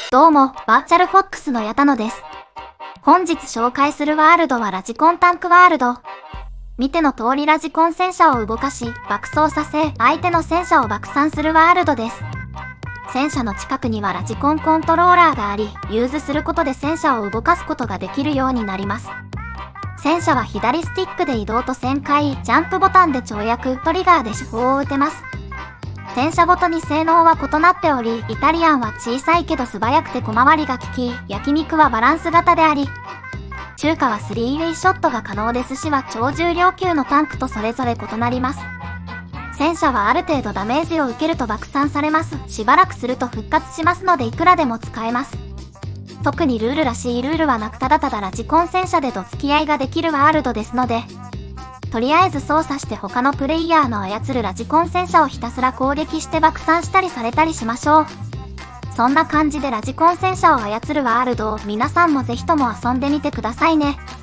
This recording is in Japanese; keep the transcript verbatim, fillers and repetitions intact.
どうも、バーチャルフォックスの矢田野です。本日紹介するワールドはラジコンタンクワールド。見ての通りラジコン戦車を動かし、爆走させ、相手の戦車を爆散するワールドです。戦車の近くにはラジコンコントローラーがあり、ユーズすることで戦車を動かすことができるようになります。戦車は左スティックで移動と旋回、ジャンプボタンで跳躍、トリガーで手法を打てます。戦車ごとに性能は異なっており、イタリアンは小さいけど素早くて小回りが利き、焼肉はバランス型であり、中華はスリーウェイショットが可能ですしは超重量級のタンクとそれぞれ異なります。戦車はある程度ダメージを受けると爆散されます。しばらくすると復活しますのでいくらでも使えます。特にルールらしいルールはなく、ただただラジコン戦車でと付き合いができるワールドですので、とりあえず操作して他のプレイヤーの操るラジコン戦車をひたすら攻撃して爆散したりされたりしましょう。そんな感じでラジコン戦車を操るワールドを皆さんもぜひとも遊んでみてくださいね。